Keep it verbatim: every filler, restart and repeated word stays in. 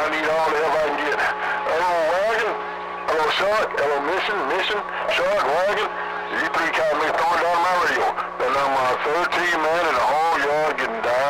need all the help I can get. Hello, wagon. Hello, shark. Hello, mission, mission, shark, wagon. You three caught me throwing down my reel. And I'm uh, thirteen man in the whole yard getting died.